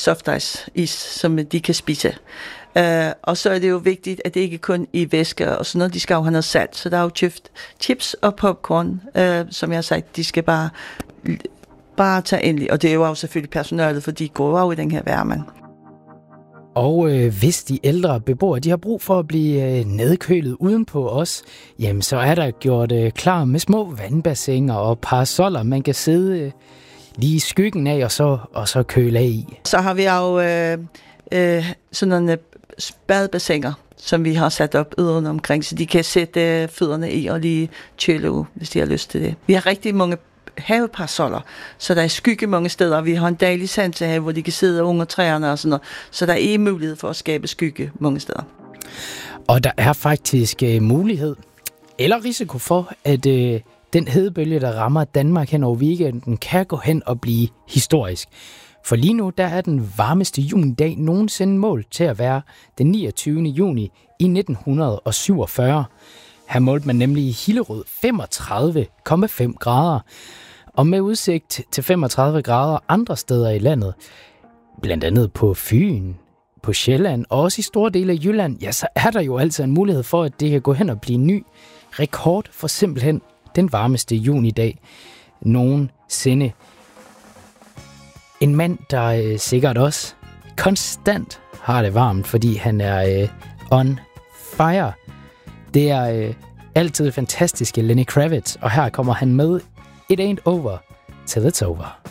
soft is, som de kan spise. Og så er det jo vigtigt, at det ikke kun i væske og sådan noget, de skal jo have noget salt. Så der er jo chips og popcorn, som jeg har sagt, de skal bare tage endelig. Og det er jo også selvfølgelig personalet, for de går jo i den her varme. Og hvis de ældre beboere, de har brug for at blive nedkølet udenpå os, jamen så er der gjort klar med små vandbassiner og parasoller, man kan sidde lige i skyggen af og så køle af i. Så har vi jo sådan nogle badebassiner, som vi har sat op yderne omkring, så de kan sætte fødderne i og lige chille ud, hvis de har lyst til det. Vi har rigtig mange haveparasoller, så der er skygge mange steder. Vi har en dejlig sansehave, hvor de kan sidde under træerne og sådan noget, så der er mulighed for at skabe skygge mange steder. Og der er faktisk mulighed eller risiko for, at den hedebølge, der rammer Danmark hen over weekenden, kan gå hen og blive historisk. For lige nu, der er den varmeste junidag nogensinde målt til at være den 29. juni i 1947. Her målte man nemlig i Hillerød 35,5 grader. Og med udsigt til 35 grader andre steder i landet, blandt andet på Fyn, på Sjælland og også i store dele af Jylland, ja, så er der jo altså en mulighed for, at det kan gå hen og blive en ny rekord for simpelthen den varmeste junidag nogensinde. En mand, der sikkert også konstant har det varmt, fordi han er on fire. Det er altid fantastiske Lenny Kravitz, og her kommer han med It Ain't Over Till It's Over.